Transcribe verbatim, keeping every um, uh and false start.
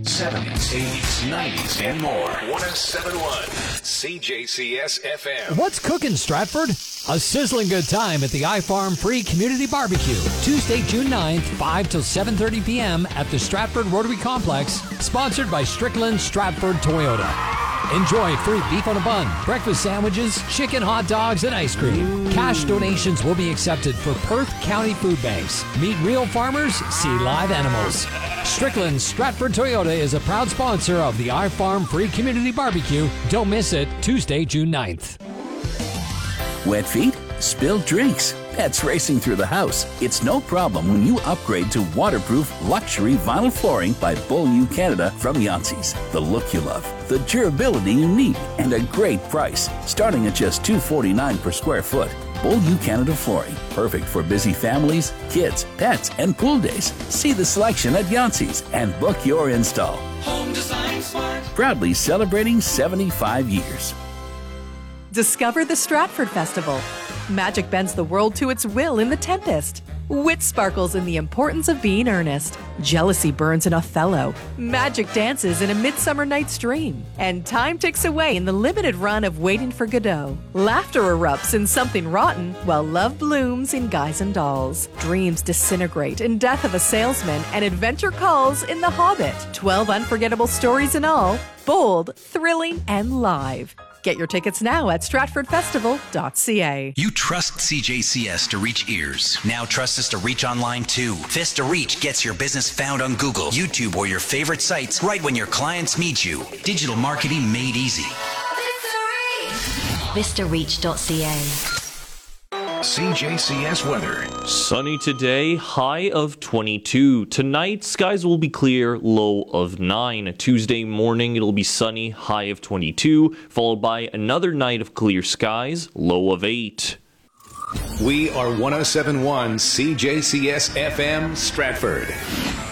seventies, eighties, nineties, and more. one oh seven point one C J C S F M. What's cooking, Stratford? A sizzling good time at the iFarm Free Community Barbecue. Tuesday, June ninth, five till seven thirty p.m. at the Stratford Rotary Complex. Sponsored by Strickland Stratford Toyota. Enjoy free beef on a bun, breakfast sandwiches, chicken hot dogs, and ice cream. Cash donations will be accepted for Perth County food banks. Meet real farmers, see live animals. Strickland Stratford Toyota is a proud sponsor of the iFarm Free Community Barbecue. Don't miss it, Tuesday, June ninth. Wet feet? Spilled drinks? Pets racing through the house? It's no problem when you upgrade to waterproof luxury vinyl flooring by Bull U Canada from Yancey's. The look you love, the durability you need, and a great price. Starting at just two dollars and forty-nine cents per square foot. Bull U Canada flooring. Perfect for busy families, kids, pets, and pool days. See the selection at Yancey's and book your install. Home Design Smart. Proudly celebrating seventy-five years. Discover the Stratford Festival. Magic bends the world to its will in The Tempest. Wit sparkles in the importance of being earnest. Jealousy burns in Othello. Magic dances in A Midsummer Night's Dream. And time ticks away in the limited run of Waiting for Godot. Laughter erupts in Something Rotten, while love blooms in Guys and Dolls. Dreams disintegrate in Death of a Salesman, and adventure calls in The Hobbit. Twelve unforgettable stories in all. Bold, thrilling, and live. Get your tickets now at stratford festival dot c a. You trust C J C S to reach ears. Now trust us to reach online too. Vista Reach gets your business found on Google, YouTube, or your favorite sites right when your clients need you. Digital marketing made easy. vista reach dot c a. C J C S weather. Sunny today, high of twenty-two. Tonight, skies will be clear, low of nine. Tuesday morning, it'll be sunny, high of twenty-two, followed by another night of clear skies, low of eight. We are one oh seven point one C J C S F M Stratford.